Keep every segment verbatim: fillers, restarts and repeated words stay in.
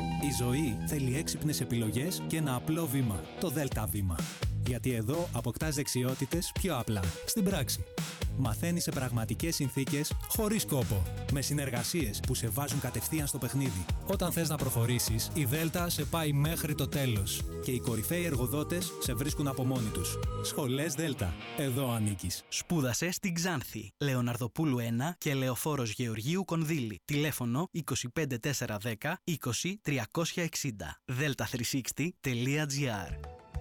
Η ζωή θέλει έξυπνες επιλογές και ένα απλό βήμα, το Δέλτα βήμα. Γιατί εδώ αποκτάς δεξιότητες πιο απλά, στην πράξη. Μαθαίνεις σε πραγματικές συνθήκες, χωρίς κόπο. Με συνεργασίες που σε βάζουν κατευθείαν στο παιχνίδι. Όταν θες να προχωρήσεις, η Δέλτα σε πάει μέχρι το τέλος. Και οι κορυφαίοι εργοδότες σε βρίσκουν από μόνοι τους. Σχολές Δέλτα. Εδώ ανήκεις. Σπούδασε στην Ξάνθη. Λεωναρδοπούλου ένα και Λεωφόρος Γεωργίου Κονδύλη. Τηλέφωνο είκοσι πέντε τετρακόσια δέκα είκοσι τριακόσια εξήντα. δέλτα τριακόσια εξήντα τελεία τζι άρ.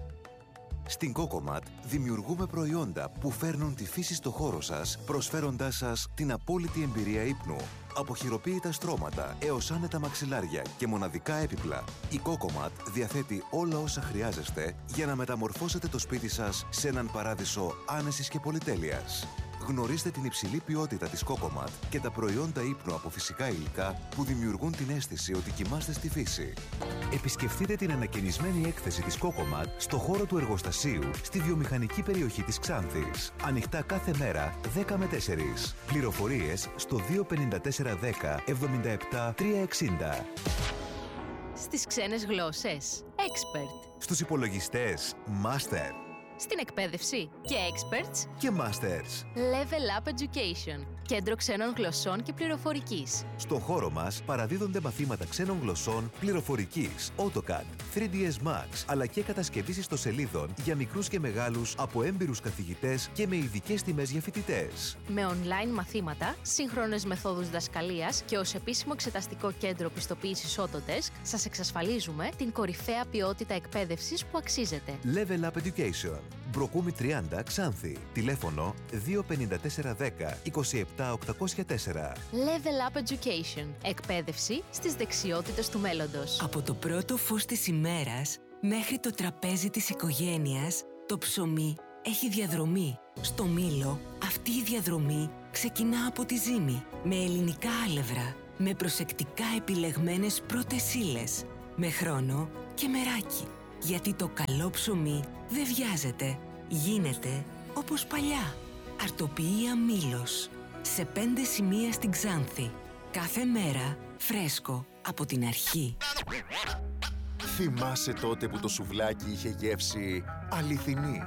Στην Cocomat δημιουργούμε προϊόντα που φέρνουν τη φύση στο χώρο σας, προσφέροντάς σας την απόλυτη εμπειρία ύπνου. Από χειροποίητα στρώματα έως άνετα μαξιλάρια και μοναδικά έπιπλα, η Cocomat διαθέτει όλα όσα χρειάζεστε για να μεταμορφώσετε το σπίτι σας σε έναν παράδεισο άνεσης και πολυτέλειας. Γνωρίστε την υψηλή ποιότητα της Cocomat και τα προϊόντα ύπνου από φυσικά υλικά που δημιουργούν την αίσθηση ότι κοιμάστε στη φύση. Επισκεφτείτε την ανακαινισμένη έκθεση της Cocomat στο χώρο του εργοστασίου στη βιομηχανική περιοχή της Ξάνθης. Ανοιχτά κάθε μέρα δέκα με τέσσερις. Πληροφορίες στο δύο πέντε τέσσερα δέκα εβδομήντα επτά τριακόσια εξήντα. Στις ξένες γλώσσες, Expert. Στους υπολογιστές, Master. Στην εκπαίδευση και Experts και Masters. Level Up Education, κέντρο ξένων γλωσσών και πληροφορικής. Στο χώρο μας παραδίδονται μαθήματα ξένων γλωσσών, πληροφορικής, AutoCAD, θρι ντι ες Max, αλλά και κατασκευής ιστοσελίδων για μικρούς και μεγάλους από έμπειρους καθηγητές και με ειδικές τιμές για φοιτητές. Με online μαθήματα, σύγχρονες μεθόδους διδασκαλίας και ως επίσημο εξεταστικό κέντρο πιστοποίησης Autodesk, σας εξασφαλίζουμε την κορυφαία ποιότητα εκπαίδευσης που αξίζετε. Level Up Education. Μπροκούμη τριάντα Ξάνθη. Τηλέφωνο δύο πέντε τέσσερα δέκα είκοσι επτά οκτακόσια τέσσερα. Level Up Education. Εκπαίδευση στις δεξιότητες του μέλλοντος. Από το πρώτο φως της ημέρας μέχρι το τραπέζι της οικογένειας, το ψωμί έχει διαδρομή. Στο Μήλο, αυτή η διαδρομή ξεκινά από τη ζύμη. Με ελληνικά άλευρα, με προσεκτικά επιλεγμένες πρώτες ύλες, με χρόνο και μεράκι. Γιατί το καλό ψωμί δεν βιάζεται. Γίνεται όπως παλιά. Αρτοποιία Μήλος. Σε πέντε σημεία στην Ξάνθη. Κάθε μέρα φρέσκο από την αρχή. Θυμάσαι τότε που το σουβλάκι είχε γεύση αληθινή?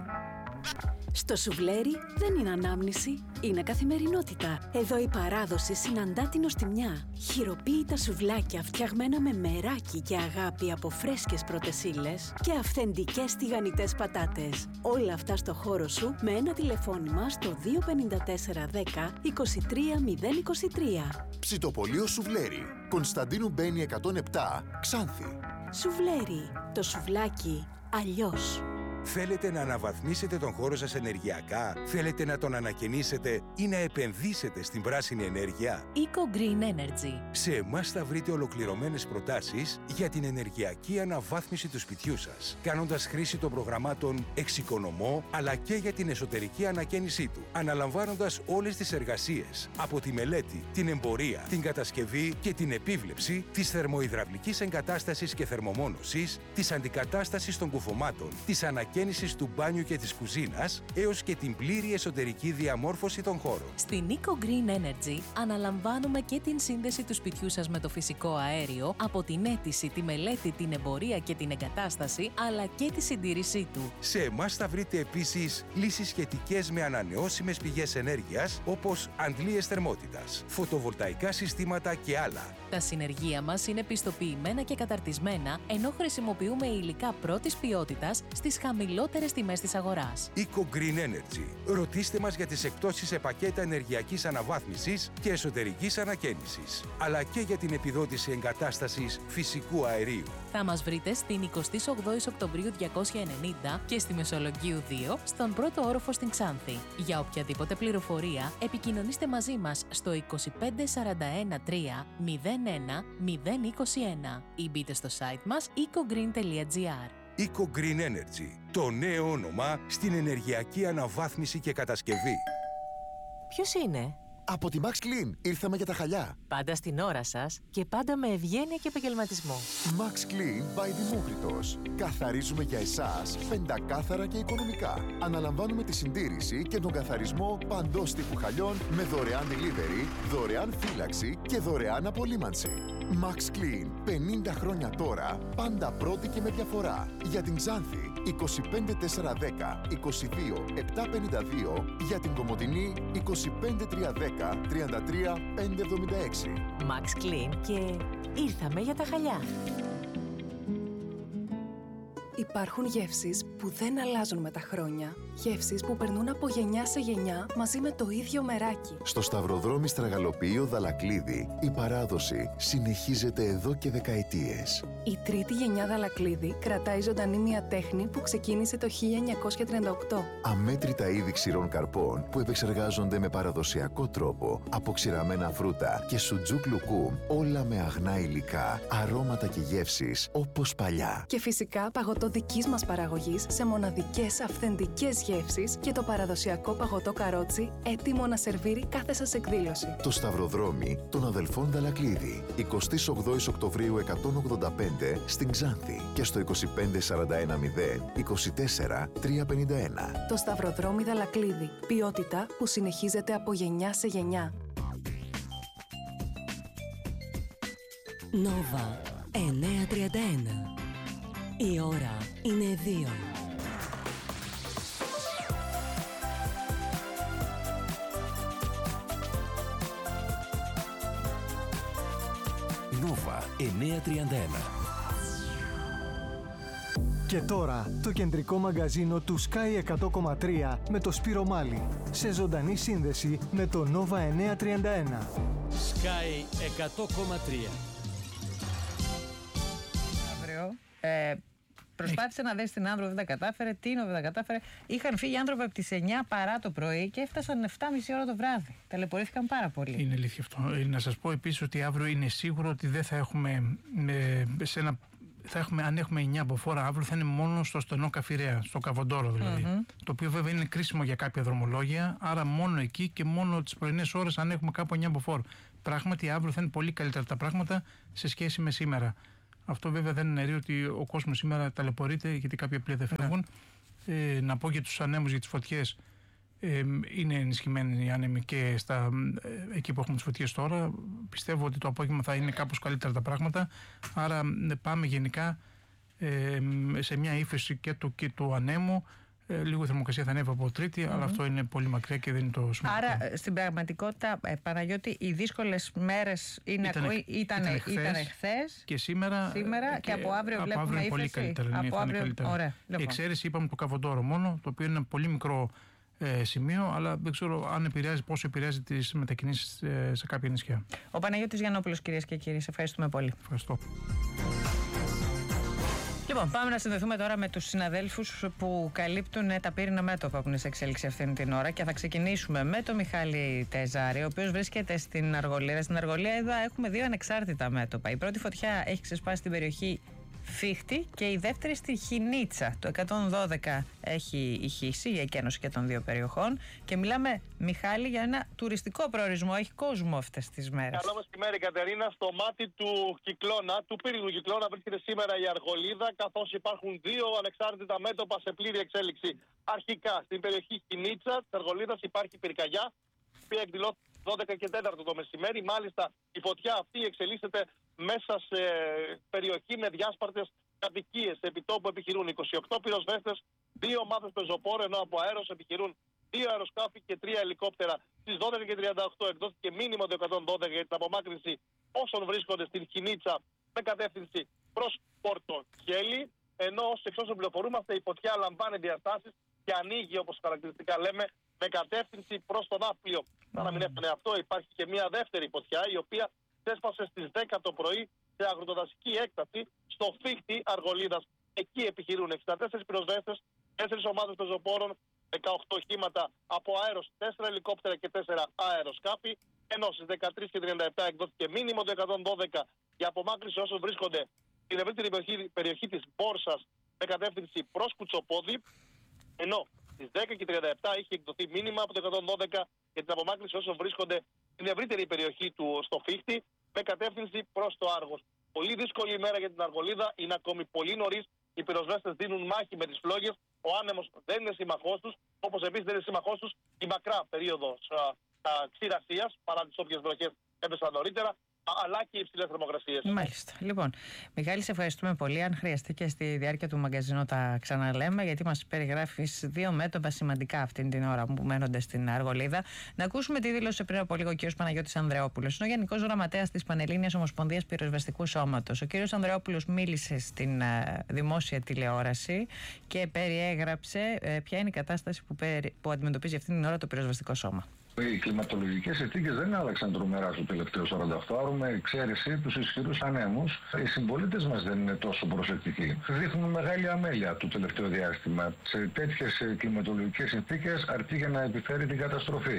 Στο σουβλέρι δεν είναι ανάμνηση, είναι καθημερινότητα. Εδώ η παράδοση συναντά την νοστιμιά. Χειροποίητα σουβλάκια φτιαγμένα με μεράκι και αγάπη από φρέσκες πρώτες ύλες και αυθεντικές τηγανιτές πατάτες. Όλα αυτά στο χώρο σου με ένα τηλεφώνημα στο δύο πέντε τέσσερα δέκα είκοσι τρία μηδέν είκοσι τρία. Ψητοπολείο Σουβλέρι, Κωνσταντίνου Μπένη εκατόν επτά, Ξάνθη. Σουβλέρι, το σουβλάκι αλλιώς. Θέλετε να αναβαθμίσετε τον χώρο σας ενεργειακά? Θέλετε να τον ανακαινήσετε ή να επενδύσετε στην πράσινη ενέργεια? Eco Green Energy. Σε εμάς θα βρείτε ολοκληρωμένες προτάσεις για την ενεργειακή αναβάθμιση του σπιτιού σας, κάνοντας χρήση των προγραμμάτων Εξοικονομώ, αλλά και για την εσωτερική ανακαίνισή του, αναλαμβάνοντας όλες τις εργασίες, από τη μελέτη, την εμπορία, την κατασκευή και την επίβλεψη της θερμοϊδραυλικής εγκατάστασης και θερμομόνωσης, της αντικατάστασης των κουφωμάτων, της ανακαίνισης του μπάνιου και της κουζίνας, έως και την πλήρη εσωτερική διαμόρφωση των χώρων. Στην Eco Green Energy αναλαμβάνουμε και την σύνδεση του σπιτιού σας με το φυσικό αέριο, από την αίτηση, τη μελέτη, την εμπορία και την εγκατάσταση, αλλά και τη συντήρησή του. Σε εμάς θα βρείτε επίσης λύσεις σχετικές με ανανεώσιμες πηγές ενέργειας, όπως αντλίες θερμότητας, φωτοβολταϊκά συστήματα και άλλα. Τα συνεργεία μας είναι πιστοποιημένα και καταρτισμένα, ενώ χρησιμοποιούμε υλικά πρώτης ποιότητας στις χαμηλότερες τιμές της αγοράς. Eco Green Energy. Ρωτήστε μας για τις εκπτώσεις σε πακέτα ενεργειακής αναβάθμισης και εσωτερικής ανακαίνισης, αλλά και για την επιδότηση εγκατάστασης φυσικού αερίου. Θα μας βρείτε στην εικοστή όγδοη Οκτωβρίου διακόσια ενενήντα και στη Μεσολογγίου δύο, στον πρώτο όροφο στην Ξάνθη. Για οποιαδήποτε πληροφορία, επικοινωνήστε μαζί μας στο είκοσι πέντε σαράντα ένα τρία μηδέν ένα μηδέν είκοσι ένα ή μπείτε στο site μας eco green τελεία τζι άρ. Eco Green Energy, το νέο όνομα στην ενεργειακή αναβάθμιση και κατασκευή. Ποιος είναι? Από τη Max Clean ήρθαμε για τα χαλιά. Πάντα στην ώρα σας και πάντα με ευγένεια και επαγγελματισμό. Max Clean by Δημόκριτος. Καθαρίζουμε για εσάς πεντακάθαρα και οικονομικά. Αναλαμβάνουμε τη συντήρηση και τον καθαρισμό παντός τύπου χαλιών με δωρεάν delivery, δωρεάν φύλαξη και δωρεάν απολύμανση. Max Clean. πενήντα χρόνια τώρα, πάντα πρώτη και με διαφορά. Για την Ξάνθη, είκοσι πέντε τέσσερα δέκα είκοσι δύο επτακόσια πενήντα δύο. Για την Κομοτηνή, είκοσι πέντε τρία δέκα τριάντα τρία πεντακόσια εβδομήντα έξι. Max Clean και ήρθαμε για τα χαλιά. Υπάρχουν γεύσεις που δεν αλλάζουν με τα χρόνια. Γεύσεις που περνούν από γενιά σε γενιά μαζί με το ίδιο μεράκι. Στο Σταυροδρόμι Στραγαλοποιείο Δαλακλίδη, η παράδοση συνεχίζεται εδώ και δεκαετίες. Η τρίτη γενιά Δαλακλίδη κρατάει ζωντανή μια τέχνη που ξεκίνησε το χίλια εννιακόσια τριάντα οκτώ. Αμέτρητα είδη ξηρών καρπών που επεξεργάζονται με παραδοσιακό τρόπο από ξηραμένα φρούτα και σουτζούκ λουκούμ, όλα με αγνά υλικά, αρώματα και γεύσεις όπως παλιά. Και φυσικά παγωτό δικής μας παραγωγής σε μοναδικές αυθεντικές γεύσεις και το παραδοσιακό παγωτό καρότσι έτοιμο να σερβίρει κάθε σας εκδήλωση. Το Σταυροδρόμι των αδελφών Δαλακλίδη, εικοστή ογδόη Οκτωβρίου εκατόν ογδόντα πέντε στην Ξάνθη και στο είκοσι πέντε σαράντα ένα μηδέν είκοσι τέσσερα τριακόσια πενήντα ένα. Το Σταυροδρόμι Δαλακλίδη. Ποιότητα που συνεχίζεται από γενιά σε γενιά. Νόβα εννιακόσια τριάντα ένα. Η ώρα είναι δύο. Νόβα εννιακόσια τριάντα ένα. Και τώρα το κεντρικό μαγκαζίνο του Sky εκατό κόμμα τρία με το Σπύρο Μάλι. Σε ζωντανή σύνδεση με το Νόβα εννιακόσια τριάντα ένα. Sky εκατό κόμμα τρία. Αύριο. Ε, Προσπάθησε να δέσει την Άνδρο, δεν τα κατάφερε. Τίνο, δεν τα κατάφερε. Είχαν φύγει άνθρωποι από τις εννιά παρά το πρωί και έφτασαν επτά και μισή ώρα το βράδυ. Ταλαιπωρήθηκαν πάρα πολύ. Είναι αλήθεια αυτό. Να σας πω επίσης ότι αύριο είναι σίγουρο ότι δεν θα έχουμε, ε, σε ένα, θα έχουμε αν έχουμε εννιά από φόρα, αύριο θα είναι μόνο στο στενό Καφιρέα, στο Καβοντόρο δηλαδή. Mm-hmm. Το οποίο βέβαια είναι κρίσιμο για κάποια δρομολόγια, άρα μόνο εκεί και μόνο τις πρωινές ώρες αν έχουμε κάπου εννιά από φόρο. Πράγματι αύριο θα είναι πολύ καλύτερα τα πράγματα σε σχέση με σήμερα. Αυτό βέβαια δεν εννοεί ότι ο κόσμος σήμερα ταλαιπωρείται γιατί κάποια πλοία δεν φεύγουν. Ε, να πω για τους ανέμους, για τις φωτιές, ε, είναι ενισχυμένοι οι άνεμοι και στα, ε, εκεί που έχουμε τις φωτιές τώρα. Πιστεύω ότι το απόγευμα θα είναι κάπως καλύτερα τα πράγματα. Άρα ε, πάμε γενικά ε, σε μια ύφεση και του, και του ανέμου. Ε, λίγο η θερμοκρασία θα ανέβει από Τρίτη, mm-hmm. αλλά αυτό είναι πολύ μακριά και δεν είναι το σημαντικό. Άρα στην πραγματικότητα, ε, Παναγιώτη, οι δύσκολες μέρες είναι ήταν, ήταν, ήταν, ήταν χθες και σήμερα, σήμερα και, και από αύριο από βλέπουμε αύριο πολύ καλύτερα. Από αύριο, καλύτερα. Ωραία, η εξαίρεση είπαμε το Καβοντόρο μόνο, το οποίο είναι ένα πολύ μικρό ε, σημείο, αλλά δεν ξέρω αν επηρεάζει, πόσο επηρεάζει τις μετακινήσεις ε, σε κάποια νησιά. Ο Παναγιώτης Γιαννόπουλος, κυρίες και κύριοι, σε ευχαριστούμε πολύ. Ευχαριστώ. Λοιπόν, πάμε να συνδεθούμε τώρα με τους συναδέλφους που καλύπτουν τα πύρινα μέτωπα που είναι σε εξέλιξη αυτήν την ώρα και θα ξεκινήσουμε με τον Μιχάλη Τεζάρη, ο οποίος βρίσκεται στην Αργολίδα. Στην Αργολίδα εδώ έχουμε δύο ανεξάρτητα μέτωπα. Η πρώτη φωτιά έχει ξεσπάσει στην περιοχή Φίχτη και η δεύτερη στη Χινίτσα. Το εκατόν δώδεκα έχει ηχήσει η εκένωση και των δύο περιοχών και μιλάμε, Μιχάλη, για ένα τουριστικό προορισμό. Έχει κόσμο αυτές τις μέρες. Καλό μεσημέρι, Κατερίνα. Στο μάτι του κυκλώνα, του πύρινου κυκλώνα, βρίσκεται σήμερα η Αργολίδα, καθώς υπάρχουν δύο ανεξάρτητα μέτωπα σε πλήρη εξέλιξη. Αρχικά στην περιοχή Χινίτσα της Αργολίδας υπάρχει πυρκαγιά, η οποία εκδηλώθηκε δώδεκα και τέσσερα το μεσημέρι. Μάλιστα η φωτιά αυτή εξελίσσεται μέσα σε περιοχή με διάσπαρτες κατοικίες. Επί τόπου επιχειρούν είκοσι οκτώ πυροσβέστες, δύο ομάδες πεζοπόρων, ενώ από αέρος επιχειρούν δύο αεροσκάφη και τρία ελικόπτερα. Στις δώδεκα και τριάντα οκτώ εκδόθηκε μήνυμα το εκατόν δώδεκα για την απομάκρυνση όσων βρίσκονται στην Χινίτσα με κατεύθυνση προς Πόρτο Χέλη. Ενώ εξ όσων πληροφορούμαστε η φωτιά λαμβάνει διαστάσεις και ανοίγει, όπως χαρακτηριστικά λέμε, με κατεύθυνση προς τον Ναύπλιο. Mm. Να μην έφτανε αυτό, υπάρχει και μια δεύτερη φωτιά η οποία ξέσπασε στις δέκα το πρωί σε αγροτοδασική έκταση στο Φίχτη Αργολίδας. Εκεί επιχειρούν εξήντα τέσσερις πυροσβέστες, τέσσερις ομάδες πεζοπόρων, δεκαοκτώ οχήματα από αέρος, τέσσερα ελικόπτερα και τέσσερα αεροσκάφη. Ενώ στις δεκατρείς και τριάντα επτά εκδόθηκε μήνυμα το εκατόν δώδεκα για απομάκρυνση όσων βρίσκονται στην ευρύτερη περιοχή, περιοχή της Μπόρσας με κατεύθυνση προς Κουτσοπόδι. Ενώ στις δέκα και τριάντα επτά είχε εκδοθεί μήνυμα από το εκατόν δώδεκα για την απομάκρυνση όσων βρίσκονται στην ευρύτερη περιοχή του στο Φίχτη με κατεύθυνση προς το Άργος. Πολύ δύσκολη ημέρα για την Αργολίδα, είναι ακόμη πολύ νωρίς. Οι πυροσβέστες δίνουν μάχη με τις φλόγες. Ο άνεμος δεν είναι σύμμαχός τους, όπως επίσης δεν είναι σύμμαχός τους η μακρά περίοδος ξηρασίας, παρά τις όποιες βροχές έπεσαν νωρίτερα. αλλά και υψηλές θερμοκρασίες. Μάλιστα. Λοιπόν, Μιχάλη, σε ευχαριστούμε πολύ. Αν χρειαστεί και στη διάρκεια του μαγκαζίνου τα ξαναλέμε, γιατί μας περιγράφεις δύο μέτωπα σημαντικά αυτήν την ώρα που μένονται στην Αργολίδα. Να ακούσουμε τι δήλωσε πριν από λίγο ο κ. Παναγιώτης Ανδρεόπουλος. Είναι ο Γενικός Γραμματέας της Πανελλήνιας Ομοσπονδίας Πυροσβεστικού Σώματος. Ο κ. Ανδρεόπουλος μίλησε στην uh, δημόσια τηλεόραση και περιέγραψε uh, ποια είναι η κατάσταση που, περι... που αντιμετωπίζει αυτήν την ώρα το πυροσβεστικό σώμα. Οι κλιματολογικές συνθήκες δεν άλλαξαν τρομερά στο τελευταίο σαράντα ωρο με εξαίρεση τους ισχυρούς ανέμους. Οι συμπολίτες μας δεν είναι τόσο προσεκτικοί. Δείχνουν μεγάλη αμέλεια το τελευταίο διάστημα. Σε τέτοιες κλιματολογικές συνθήκες αρκεί για να επιφέρει την καταστροφή.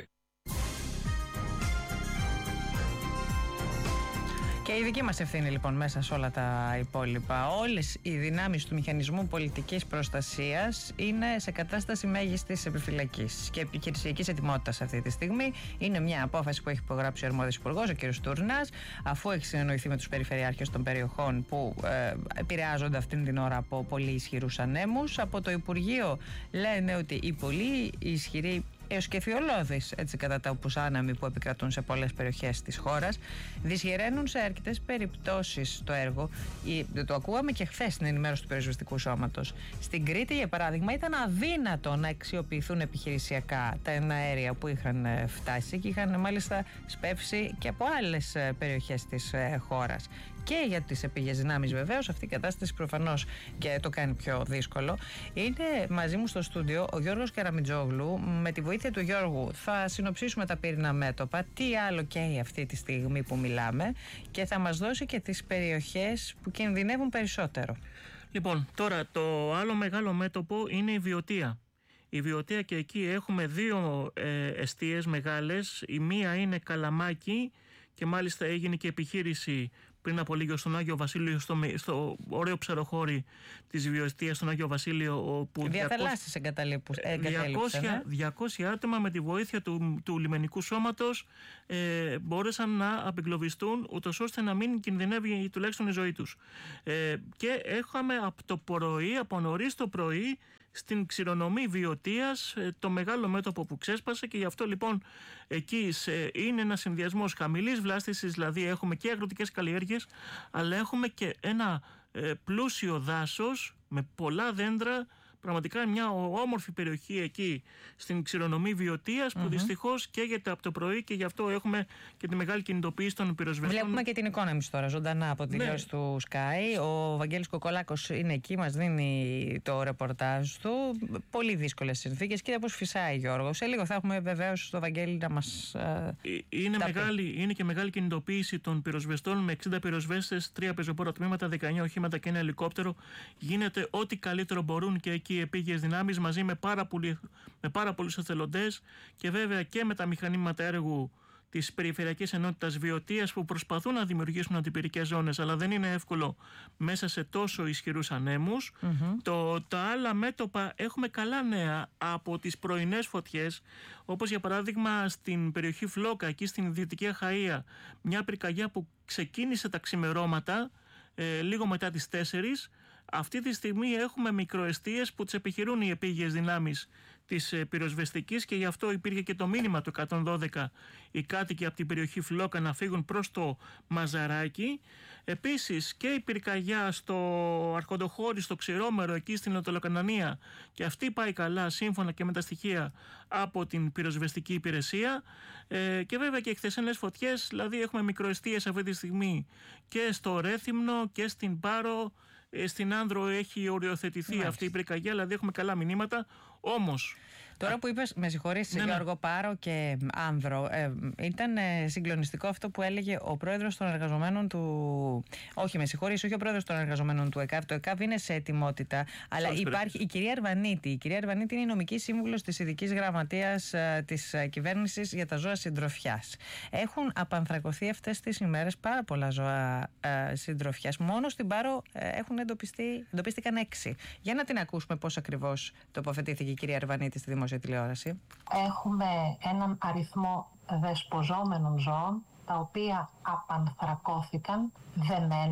Και η δική μας ευθύνη λοιπόν μέσα σε όλα τα υπόλοιπα. Όλες οι δυνάμεις του μηχανισμού πολιτικής προστασίας είναι σε κατάσταση μέγιστης επιφυλακής και επιχειρησιακής ετοιμότητας αυτή τη στιγμή. Είναι μια απόφαση που έχει υπογράψει ο αρμόδιος υπουργός, ο κ. Τούρνας, αφού έχει συνεννοηθεί με τους περιφερειάρχες των περιοχών που ε, επηρεάζονται αυτήν την ώρα από πολύ ισχυρούς ανέμους. Από το Υπουργείο λένε ότι οι πολύ ισχυροί έως και θειολώδεις έτσι κατά τα οπούς άναμοι που επικρατούν σε πολλές περιοχές της χώρας δυσχεραίνουν σε αρκετές περιπτώσεις το έργο. Το ακούγαμε και χθες στην ενημέρωση του Πυροσβεστικού Σώματος. Στην Κρήτη, για παράδειγμα, ήταν αδύνατο να αξιοποιηθούν επιχειρησιακά τα εναέρια που είχαν φτάσει και είχαν μάλιστα σπεύσει και από άλλες περιοχές της χώρας. Και για τις επίγειες δυνάμεις βεβαίως αυτή η κατάσταση προφανώς και το κάνει πιο δύσκολο. Είναι μαζί μου στο στούντιο ο Γιώργος Καραμιτζόγλου. Με τη βοήθεια του Γιώργου θα συνοψίσουμε τα πύρινα μέτωπα, τι άλλο καίει αυτή τη στιγμή που μιλάμε, και θα μας δώσει και τις περιοχές που κινδυνεύουν περισσότερο. Λοιπόν, τώρα το άλλο μεγάλο μέτωπο είναι η Βιωτία. Η Βιωτία, και εκεί έχουμε δύο ε, εστίες μεγάλες. Η μία είναι Καλαμάκι και μάλιστα έγινε και επιχείρηση πριν από λίγο στον Άγιο Βασίλειο, στο, στο ωραίο ψαροχώρι της Βιωτίας στον Άγιο Βασίλειο, όπου διαθαλάσσιες εγκαταλείπους, διακόσια, διακόσια άτομα με τη βοήθεια του, του λιμενικού σώματος ε, μπόρεσαν να απεγκλωβιστούν, ούτως ώστε να μην κινδυνεύει τουλάχιστον η ζωή τους. Ε, και έχαμε από το πρωί, από νωρίς το πρωί, στην ξηρονομή Βιωτίας το μεγάλο μέτωπο που ξέσπασε, και γι' αυτό λοιπόν εκεί σε, είναι ένα συνδυασμός χαμηλής βλάστησης, δηλαδή έχουμε και αγροτικές καλλιέργειες, αλλά έχουμε και ένα ε, πλούσιο δάσος με πολλά δέντρα. Πραγματικά μια όμορφη περιοχή εκεί στην ξηρονομή Βιωτίας, που mm-hmm. δυστυχώς καίγεται από το πρωί, και γι' αυτό έχουμε και τη μεγάλη κινητοποίηση των πυροσβεστών. Βλέπουμε και την εικόνα εμείς τώρα ζωντανά από τη τηλεόραση ναι. του Sky. Ο Βαγγέλης Κοκολάκος είναι εκεί, μας δίνει το ρεπορτάζ του. Πολύ δύσκολες συνθήκες. Κοίτα πώς φυσάει, Γιώργο. Σε λίγο θα έχουμε βεβαίως το Βαγγέλη να μας. Είναι, μεγάλη, είναι και μεγάλη κινητοποίηση των πυροσβεστών με εξήντα πυροσβέστες, τρία πεζοπόρα τμήματα, δεκαεννιά οχήματα και ένα ελικόπτερο. Γίνεται ό,τι καλύτερο μπορούν και εκεί οι επίγειες δυνάμεις μαζί με πάρα, πολύ, με πάρα πολλούς εθελοντές, και βέβαια και με τα μηχανήματα έργου της Περιφερειακής Ενότητας Βιωτίας, που προσπαθούν να δημιουργήσουν αντιπυρικές ζώνες, αλλά δεν είναι εύκολο μέσα σε τόσο ισχυρούς ανέμους. Mm-hmm. Το, τα άλλα μέτωπα έχουμε καλά νέα από τις πρωινές φωτιές, όπως για παράδειγμα στην περιοχή Φλόκα, εκεί στην Δυτική Αχαΐα, μια πυρκαγιά που ξεκίνησε τα ξημερώματα ε, λίγο μετά τις τέσσερις. Αυτή τη στιγμή έχουμε μικροεστίες που τις επιχειρούν οι επίγειες δυνάμεις της ε, πυροσβεστικής, και γι' αυτό υπήρχε και το μήνυμα του εκατόν δώδεκα οι κάτοικοι από την περιοχή Φλόκα να φύγουν προς το Μαζαράκι. Επίσης και η πυρκαγιά στο Αρχοντοχώρι, στο Ξηρόμερο, εκεί στην Νοτολοκανανία, και αυτή πάει καλά σύμφωνα και με τα στοιχεία από την πυροσβεστική υπηρεσία. Ε, και βέβαια και χθεσινές φωτιές, δηλαδή έχουμε μικροεστίες αυτή τη στιγμή και στο Ρέθυμνο και στην Πάρο. Στην Άνδρο έχει οριοθετηθεί Μάλιστα. αυτή η πυρκαγιά, δηλαδή έχουμε καλά μηνύματα. Όμως. Τώρα που είπες, με συγχωρείς, ναι, Γιώργο, ναι. Πάρο και Άνδρο, ε, ήταν ε, συγκλονιστικό αυτό που έλεγε ο πρόεδρος των εργαζομένων του. Όχι, με συγχωρείς, όχι ο πρόεδρος των εργαζομένων του ΕΚΑΒ. Το ΕΚΑΒ είναι σε ετοιμότητα, αλλά Σωστή υπάρχει περίπτωση. η κυρία Αρβανίτη. Η κυρία Αρβανίτη είναι η νομική σύμβουλος της Ειδικής Γραμματείας ε, της ε, κυβέρνησης για τα ζώα συντροφιάς. Έχουν απανθρακωθεί αυτές τις ημέρες πάρα πολλά ζώα ε, συντροφιάς. Μόνο στην Πάρο ε, έχουν εντοπιστεί, εντοπίστηκαν έξι. Για να την ακούσουμε πώς ακριβώς τοποθετήθηκε η κυρία Αρβανίτη στη δημόσια τηλεόραση. Έχουμε έναν αριθμό δεσποζόμενων ζώων, τα οποία απανθρακώθηκαν δεμένα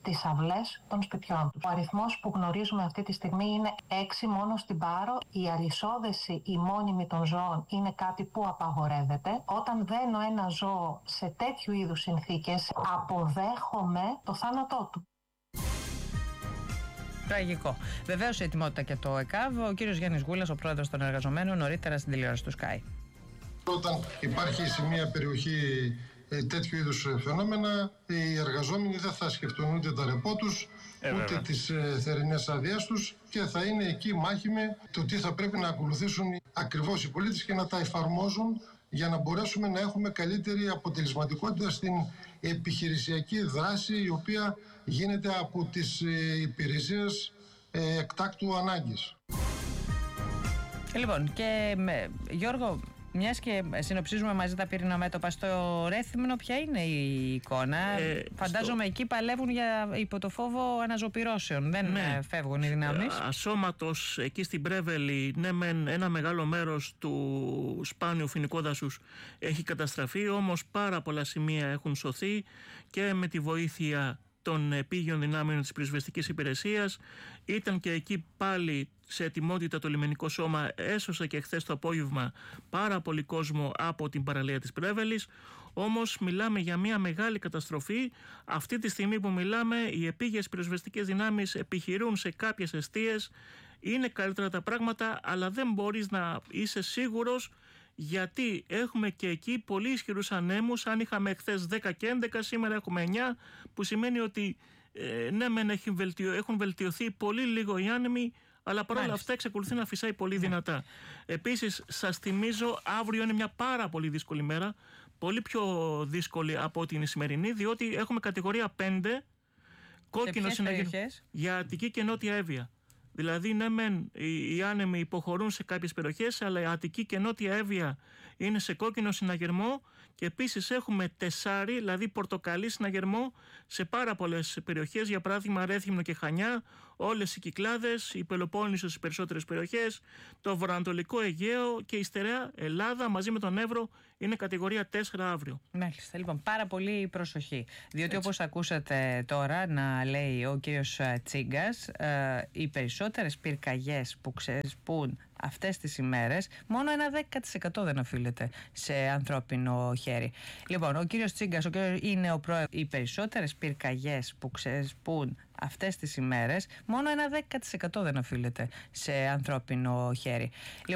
στις αυλές των σπιτιών τους. Ο αριθμός που γνωρίζουμε αυτή τη στιγμή είναι έξι μόνο στην Πάρο. Η αλυσόδεση, η μόνιμη των ζώων είναι κάτι που απαγορεύεται. Όταν δένω ένα ζώο σε τέτοιου είδους συνθήκες, αποδέχομαι το θάνατό του. Τραγικό. Βεβαίως η ετοιμότητα και το ΕΚΑΒ. Ο κύριος Γιάννης Γούλας, ο πρόεδρος των εργαζομένων, νωρίτερα στην τηλεόραση του Sky. Όταν υπάρχει σε μια περιοχή ε, τέτοιου είδους φαινόμενα, οι εργαζόμενοι δεν θα σκεφτούν ούτε τα ρεπό τους, ε, ούτε τις ε, θερινές άδειές τους και θα είναι εκεί μάχημοι το τι θα πρέπει να ακολουθήσουν ακριβώς οι πολίτες και να τα εφαρμόζουν για να μπορέσουμε να έχουμε καλύτερη αποτελεσματικότητα στην επιχειρησιακή δράση η οποία γίνεται από τις ε, υπηρεσίες ε, εκτάκτου ανάγκης. Λοιπόν, και με, Γιώργο, μιας και συνοψίζουμε μαζί τα πυρήνα μέτωπα στο Ρέθυμνο, ποια είναι η εικόνα? Ε, Φαντάζομαι στο... εκεί παλεύουν για υπό το φόβο αναζωπυρώσεων. Δεν ναι. φεύγουν οι δυνάμεις. Ασώματος εκεί στην Πρέβελη, ναι, μεν ένα μεγάλο μέρος του σπάνιου φοινικού δασούς έχει καταστραφεί, όμως πάρα πολλά σημεία έχουν σωθεί και με τη βοήθεια των επίγειων δυνάμεων της πυροσβεστικής υπηρεσίας. Ήταν και εκεί πάλι σε ετοιμότητα το λιμενικό σώμα, έσωσε και χθες το απόγευμα πάρα πολύ κόσμο από την παραλία της Πρέβελης. Όμως μιλάμε για μια μεγάλη καταστροφή. Αυτή τη στιγμή που μιλάμε, οι επίγειες πυροσβεστικές δυνάμεις επιχειρούν σε κάποιες εστίες. Είναι καλύτερα τα πράγματα, αλλά δεν μπορείς να είσαι σίγουρος, γιατί έχουμε και εκεί πολύ ισχυρούς ανέμους. Αν είχαμε χθες δέκα και έντεκα, σήμερα έχουμε εννιά, που σημαίνει ότι ε, ναι μεν έχουν, βελτιω, έχουν βελτιωθεί πολύ λίγο οι άνεμοι, αλλά παρόλα αυτά εξακολουθεί να φυσάει πολύ δυνατά. Επίσης, σας θυμίζω, αύριο είναι μια πάρα πολύ δύσκολη μέρα, πολύ πιο δύσκολη από την σημερινή, διότι έχουμε κατηγορία πέντε, κόκκινο συναγερμό για Αττική και Νότια Εύβοια. Δηλαδή, ναι μεν οι άνεμοι υποχωρούν σε κάποιες περιοχές, αλλά η Αττική και Νότια Εύβοια είναι σε κόκκινο συναγερμό και επίσης έχουμε τεσάρι, δηλαδή πορτοκαλί συναγερμό σε πάρα πολλές περιοχές, για παράδειγμα Ρέθυμνο και Χανιά, όλες οι Κυκλάδες, η Πελοπόννησος στις περισσότερες περιοχές, το βορειοανατολικό Αιγαίο και η στερεά Ελλάδα μαζί με τον Εύρο είναι κατηγορία τέσσερα αύριο. Μάλιστα, λοιπόν, πάρα πολύ προσοχή. Διότι όπως ακούσατε τώρα να λέει ο κύριος Τσίγκας, ε, οι περισσότερες πυρκαγιές που ξεσπούν αυτές τις ημέρες, μόνο ένα δέκα τοις εκατό δεν οφείλεται σε ανθρώπινο χέρι. Λοιπόν, ο κύριος Τσίγκας, ο κύριος είναι ο πρόεδρος. Οι περισσότερες πυρκαγιές που ξεσπούν αυτές τις ημέρες, μόνο ένα δέκα τοις εκατό δεν οφείλεται σε ανθρώπινο χέρι.